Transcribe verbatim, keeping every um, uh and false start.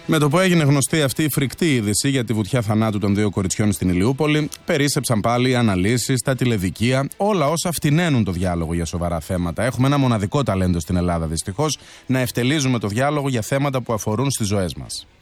Με το που έγινε γνωστή αυτή η φρικτή είδηση για τη βουτιά θανάτου των δύο κοριτσιών στην Ηλιούπολη, περίσσεψαν πάλι οι αναλύσεις, τα τηλεδικεία, όλα όσα φτηναίνουν το διάλογο για σοβαρά θέματα. Έχουμε ένα μοναδικό ταλέντο στην Ελλάδα, δυστυχώς, να ευτελίζουμε το διάλογο για θέματα που αφορούν στις ζωές μας.